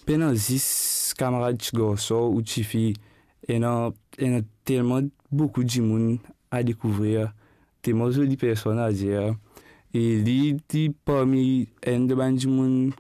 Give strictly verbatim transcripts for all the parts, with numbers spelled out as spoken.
pendant dix camarades de garçons ou de filles, il y a tellement beaucoup de monde à découvrir, tellement de personnes à dire. Et lui, parmi un de les monde,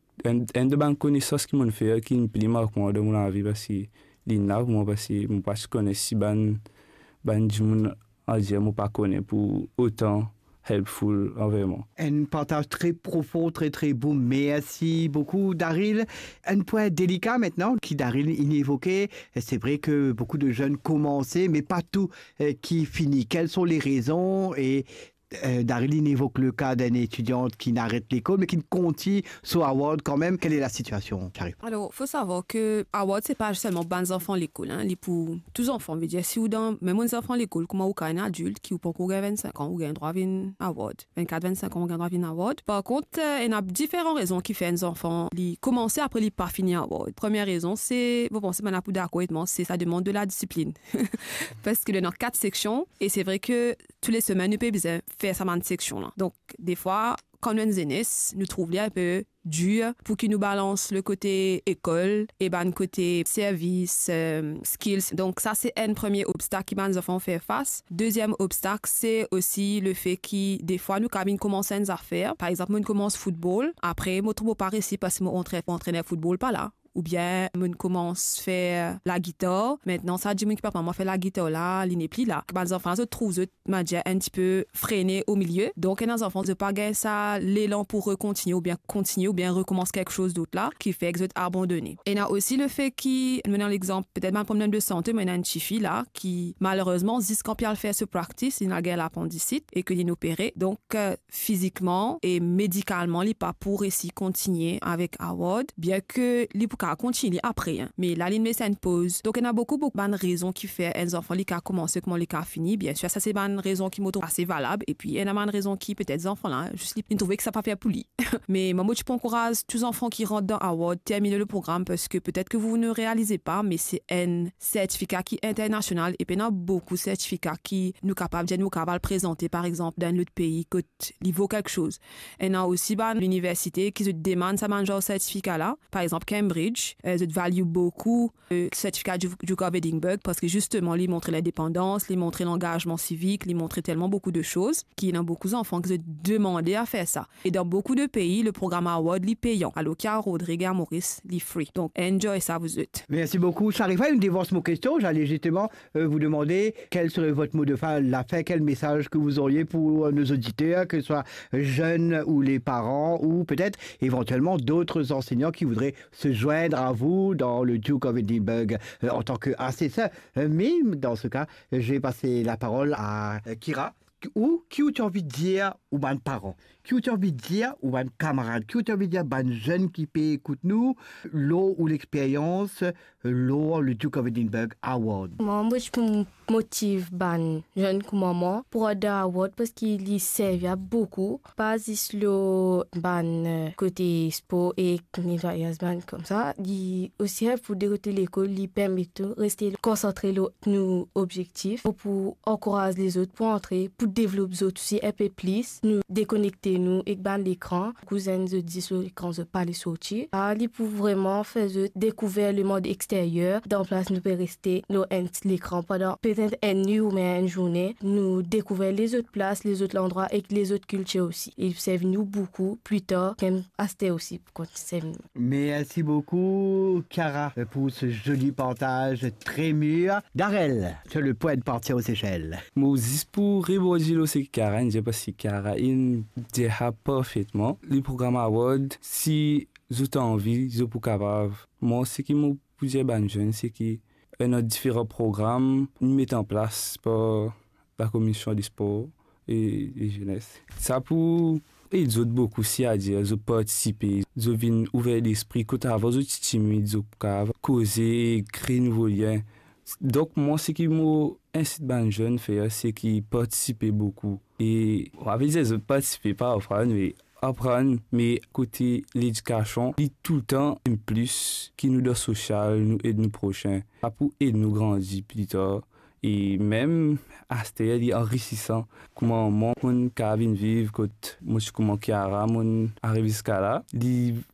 un de les connaissances qui m'ont fait, qui me plaît marquant dans mon vie, parce que les nav, moi, parce que je ne connais pas si ban, ban de monde à dire, je ne connais pas pour autant. Helpful, vraiment. Un partage très profond, très très beau. Merci beaucoup, Daryl. Un point délicat maintenant, qui Daryl il évoquait. C'est vrai que beaucoup de jeunes commençaient, mais pas tout euh, qui finit. Quelles sont les raisons? Et euh, Daryl il évoque le cas d'une étudiante qui n'arrête l'école, mais qui continue sur Howard quand même. Quelle est la situation, Charif? Alors, il faut savoir que Howard, c'est pas seulement pour les enfants à l'école, hein, c'est pour tous les enfants. Veut dire, si vous dans même les enfants à l'école, comment vous avez un adulte qui ou pas vingt-cinq ans, vous avez droit à une Howard. vingt-quatre vingt-cinq ans, vous avez droit à une Howard. Par contre, il y a différentes raisons qui font les enfants les commencer après les pas finir Howard. Première raison, c'est, vous pensez maintenant pour d'accord avec moi, c'est ça demande de la discipline. Parce que il y a quatre sections et c'est vrai que toutes les semaines, nous pouvons besoin faire ça dans cette section-là. Donc, des fois, quand nous sommes jeunes, nous trouvons un peu dur pour qu'ils nous balancent le côté école et ben le côté service, euh, skills. Donc ça, c'est un premier obstacle que les enfants font face. Deuxième obstacle, c'est aussi le fait que des fois, nous, quand nous commençons à faire, par exemple, nous commençons football, après, nous ne trouvons pas réussi parce que nous entraînons football pas là. Ou bien, on commence à faire la guitare. Maintenant, ça dit que papa m'a fait la guitare là, il n'est plus là. Les enfants se trouvent un petit peu freinés au milieu. Donc, les enfants ne pas gagner ça, l'élan pour continuer ou bien continuer ou bien recommencer quelque chose d'autre là, qui fait que vous êtes abandonné. Et il y a aussi le fait qu'il, maintenant l'exemple, peut-être un problème de santé, mais il y a une petite fille là, qui, malheureusement, dit quand elle fait ce practice, il a gagné l'appendicite et qu'il est opéré. Donc, euh, physiquement et médicalement, il n'est pas pour ici continuer avec Howard, bien que, il continue après, hein. Mais la ligne c'est une pause. Donc, il y a beaucoup, beaucoup de raisons qui font les enfants, les cas commencent, comment les cas finissent. Bien sûr, ça, c'est une raison qui m'auto assez valable. Et puis, il y a une raison qui, peut-être, les enfants là, juste, ils trouvent que ça n'a pas fait pour lui. Mais, moi, je peux encourager tous les enfants qui rentrent dans Howard, terminer le programme parce que peut-être que vous ne réalisez pas, mais c'est un certificat qui est international. Et puis, il y a beaucoup de certificats qui nous capables de nous capables présenter, par exemple, dans l'autre pays, que il vaut quelque chose. Et il y a aussi, ben, l'université qui se demande ça, genre certificat là. Par exemple, Cambridge. Euh, je value beaucoup le certificat du, du Edinburgh parce que justement, il montre l'indépendance, il montre l'engagement civique, il montre tellement beaucoup de choses qu'il y a beaucoup d'enfants qui se demandent à faire ça. Et dans beaucoup de pays, le programme Howard est payant. Alors qu'à Rodrigue, à Maurice, il est free. Donc, enjoy ça, vous êtes. Merci beaucoup. Charifa, une divorce mon question. J'allais justement euh, vous demander quel serait votre mot de fin, la fin, quel message que vous auriez pour nos auditeurs, que ce soit jeunes ou les parents ou peut-être éventuellement d'autres enseignants qui voudraient se joindre à vous dans le Duke of Edinburgh euh, en tant qu'assesseur. Euh, mais dans ce cas, je vais passer la parole à euh, Kira. Ou qui tu as envie de dire ou ban parents, qui tu as envie de dire ou ban camarades, qui tu as envie de dire ban jeunes qui paient écoute nous, l'eau ou l'expérience, l'eau le Duke of Edinburgh Award. Moi, moi je me motive ban jeune comme maman pour avoir award parce qu'il y sert beaucoup, pas juste le ban côté sport et nettoyage ban comme ça, il aussi pour dérouter l'école, il permet de rester concentré sur nos objectifs pour encourager les autres pour entrer pour développer les autres aussi un peu plus, nous déconnecter nous et ban l'écran, cousins de dit sur l'écran de pas les sortir, aller pour vraiment faire découvrir le monde extérieur, dans place nous peut rester nous l'écran pendant peut-être une nuit ou même une journée, nous découvrir les autres places, les autres endroits et les autres cultures aussi. Ils servent nous beaucoup plus tard qu'un acheter aussi pour nous. Merci beaucoup Cara pour ce joli partage très mûr. Darrell, tu le point de partir aux Seychelles. Moi, juste pour répondre c'est Cara, je ne sais pas si Cara il dit parfaitement. Le programme Award, si vous avez envie, vous êtes capable. Moi, ce qui m'a posé ban jeune, c'est que on a différents programmes mis en place par la commission du sport et de jeunesse. Ça pour et ils ont beaucoup si à dire, ils ont participé, ils ont vu ouvert l'esprit, quand avant ils étaient timides, ils ont causé, créé de nouveaux liens. Donc moi, ce qui m'a incité ban jeune faire, c'est qu'ils participaient beaucoup. Et on avait dit ils ont participé pas à apprendre, mais apprendre, mais côté l'éducation, il tout le temps un plus qui nous donne social, nous aide nous prochains, pour aider nous grandir plus tard. Et même à ce stade, il est enrichissant. Comment mon cabine vive, quand moi je commence à arriver jusqu'à là, il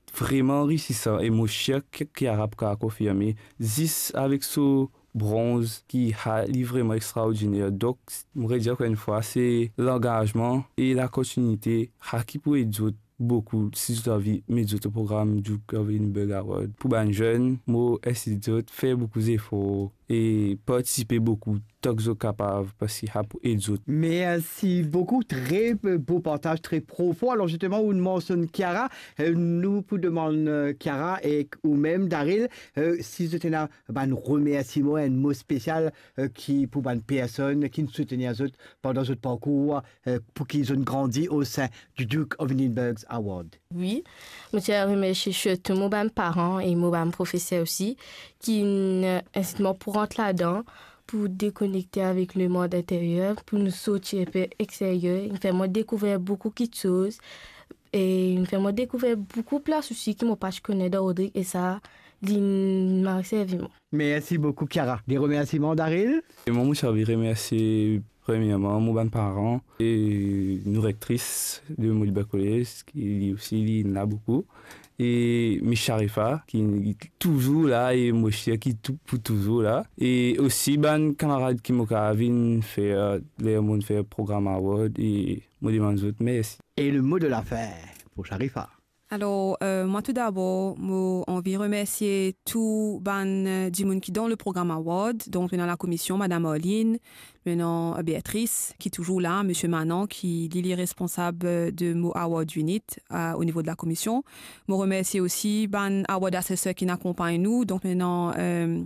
vraiment enrichissant et mon cher qui a confirmé. Zis avec ce bronze qui est vraiment extraordinaire. Donc, je voudrais dire qu'une fois, c'est l'engagement et la continuité qui peut aider beaucoup si vous avez mis au programme du Calvin Burg Award. Pour les jeunes, moi, essayer de faire beaucoup d'efforts et participer beaucoup tant que vous êtes capable parce qu'il y a pour aider. Merci beaucoup, très beau partage, très profond. Alors justement, on mentionne Chiara, euh, nous vous demandons Chiara et ou même Daryl, euh, si vous avez un ben, remerciement, un mot spécial euh, qui pour une personne qui nous soutenait pendant ce parcours euh, pour qu'ils ont grandi au sein du Duke of Edinburgh Award. Oui, je tiens à remercier surtout mes parents et mes professeurs aussi qui incitent pour rentrer là-dedans, pour déconnecter avec le monde intérieur, pour nous sortir un peu extérieur. Il me fait moi découvrir beaucoup de choses et il me fait moi découvrir beaucoup de places aussi qui m'ont pas connais dans Rodrigue et ça, il m'a servi. Merci beaucoup, Chiara. Des remerciements, Daryl? Et moi, je voudrais remercier premièrement mes parents et une rectrice de Moliba College qui aussi là beaucoup. Et mes Sharifa qui est toujours là et moi qui est pour toujours là et aussi ben camarades qui m'ont fait les monde faire programme award et moi demande autres merci. Et le mot de la fin pour Sharifa. Alors, euh, moi tout d'abord, j'ai envie de remercier tout ban du monde qui dans le programme Award, donc dans la commission, Madame Orline, maintenant Béatrice, qui est toujours là, Monsieur Manon, qui est responsable de mon Award Unit euh, au niveau de la commission. Je remercie aussi ban Award Assessor qui nous accompagne nous, donc maintenant euh,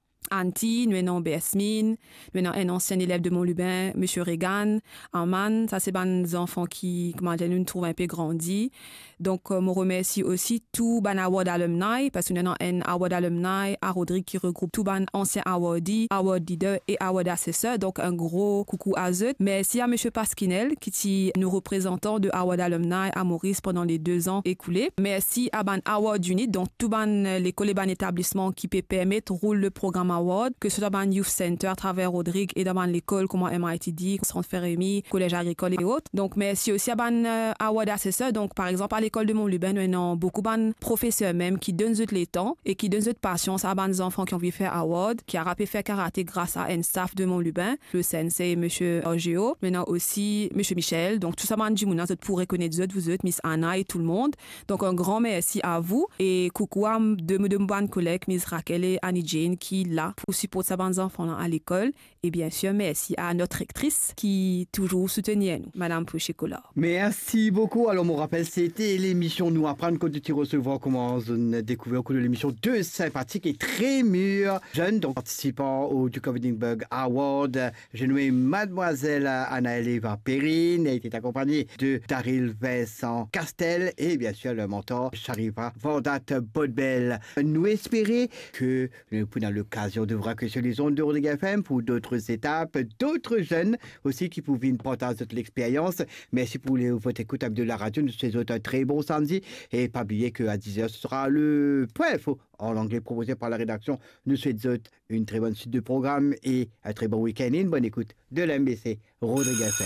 Anti, nous avons Besmine, nous avons un ancien élève de Montlubin, M. Regan, Arman, ça c'est des enfants qui, comment dire, nous trouvent un peu grandis. Donc, euh, je remercie aussi tout ban award alumni, parce que nous avons un award alumni à Rodrigue qui regroupe tout ban anciens awardees, award leader et award assessor. Donc, un gros coucou à eux. Merci à M. Pasquinel, qui est nous représentant de award alumni à Maurice pendant les deux ans écoulés. Merci à ban award unit, donc tout ban l'école et ban établissement qui peut permettre rouler le programme award, que ce soit dans le Youth Center à travers Rodrigue et dans l'école comme M I T D, Centre Ferremi, Collège agricole et autres. Donc, merci aussi à ban euh, award assessor. Donc, par exemple, à l'école de Montlubin, nous avons beaucoup de professeurs même qui donnent les temps et qui donnent de patience à des enfants qui ont envie de faire award, qui a rappelé faire karaté grâce à un staff de Montlubin, le sensei, M. Orgeo, maintenant aussi M. Michel. Donc, tout ça, man, vous pourrez connaître vous, vous autres, Miss Anna et tout le monde. Donc, un grand merci à vous et coucou à de mes bonnes collègues, Miss Raquel et Annie Jane, qui là pour supporter ces enfants à l'école. Et bien sûr, merci à notre rectrice qui toujours soutenait nous, Madame Pouchekola. Merci beaucoup. Alors, mon rappel, c'était l'émission Nous apprendre quand tu recevoir comment on a découvert au cours de l'émission deux sympathiques et très mûrs jeunes, donc participants au Duke of Edinburgh Award. J'ai nommé Mademoiselle Anna-Eva Perrine, elle était accompagnée de Daryl Vincent Castel et bien sûr le mentor Sharifa Vandat Bodbel. Nous espérons que nous pourrons l'occasion de vous raccrocher les ondes de Rodrigue F M pour d'autres étapes, d'autres jeunes aussi qui pouvaient partager de l'expérience. Merci pour les, votre écoute de la radio. Nous souhaitons un très bon samedi et pas oublier qu'à dix heures ce sera le point info en anglais proposé par la rédaction. Nous souhaitons une très bonne suite de programme et un très bon week-end et une bonne écoute de l'M B C Rodrigue F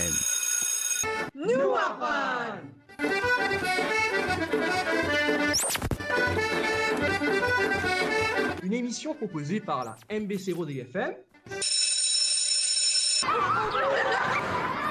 M. Nous apprendre. Une émission proposée par la M B C Rodrigue F M.